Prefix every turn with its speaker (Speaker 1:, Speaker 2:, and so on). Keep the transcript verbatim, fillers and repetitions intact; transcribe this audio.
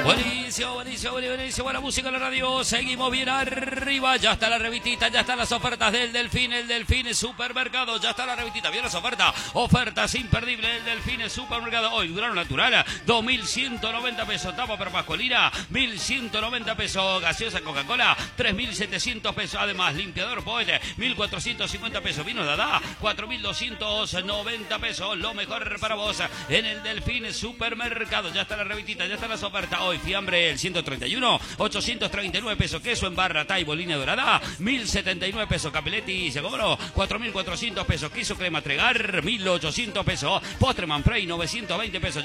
Speaker 1: Buenísimo, buenísimo, buenísimo. Buena música en la radio. Seguimos bien arriba. Ya está la revistita, ya están las ofertas del Delfín. El Delfín Supermercado. Ya está la revistita. Bien las ofertas. Ofertas imperdibles. El Delfín Supermercado. Hoy, grano natural, dos mil ciento noventa pesos. Tapa per pascualina, mil ciento noventa pesos. Gaseosa Coca-Cola, tres mil setecientos pesos. Además, limpiador Poet, mil cuatrocientos cincuenta pesos. Vino Dada, cuatro mil doscientos noventa pesos. Lo mejor para vos en el Delfín Supermercado. Ya está la revistita, ya están las ofertas. Hoy, fiambre el ciento treinta y uno, ochocientos treinta y nueve pesos. Queso en barra Taibo, línea dorada, mil setenta y nueve pesos. Capelletti se cobró cuatro mil cuatrocientos pesos. Queso crema Tregar, mil ochocientos pesos. Postre Manfrey, novecientos veinte pesos.